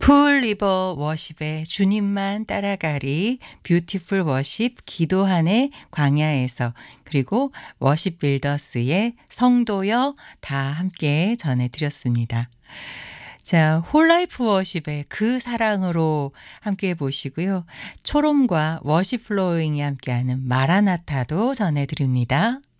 풀 리버 워십의 주님만 따라가리, 뷰티풀 워십 기도하네 광야에서, 그리고 워십 빌더스의 성도여 다 함께 전해드렸습니다. 자, 홀라이프 워십의 그 사랑으로 함께 보시고요. 초롬과 워십 플로잉이 함께하는 마라나타도 전해드립니다.